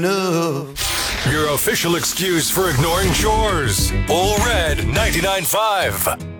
Your official excuse for ignoring chores. All Red 99.5.